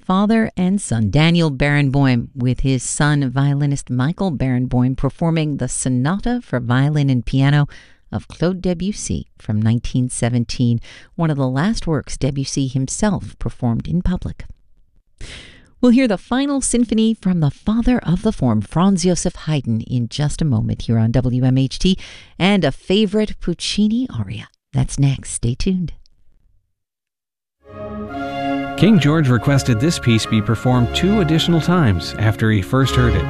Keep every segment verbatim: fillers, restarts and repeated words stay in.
father and son, Daniel Barenboim, with his son, violinist Michael Barenboim, performing the Sonata for Violin and Piano of Claude Debussy from nineteen seventeen, one of the last works Debussy himself performed in public. We'll hear the final symphony from the father of the form, Franz Joseph Haydn, in just a moment here on W M H T, and a favorite Puccini aria. That's next. Stay tuned. King George requested this piece be performed two additional times after he first heard it.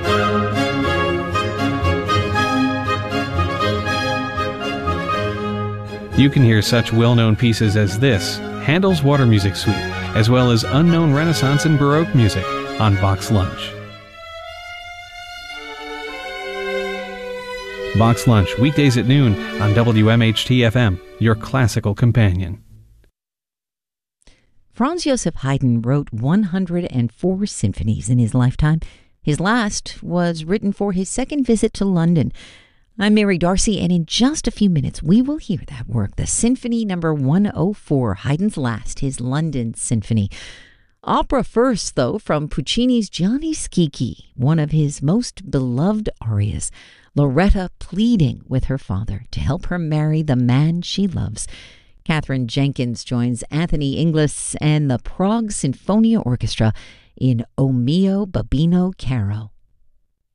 You can hear such well-known pieces as this, Handel's Water Music Suite, as well as unknown Renaissance and Baroque music on Bach's Lunch. Bach's Lunch, weekdays at noon on W M H T F M, your classical companion. Franz Joseph Haydn wrote one hundred four symphonies in his lifetime. His last was written for his second visit to London. I'm Mary Darcy, and in just a few minutes, we will hear that work, the Symphony Number one oh four, Haydn's last, his London Symphony. Opera first, though, from Puccini's Gianni Schicchi, one of his most beloved arias, Loretta pleading with her father to help her marry the man she loves. Catherine Jenkins joins Anthony Inglis and the Prague Sinfonia Orchestra in O Mio Babino Caro.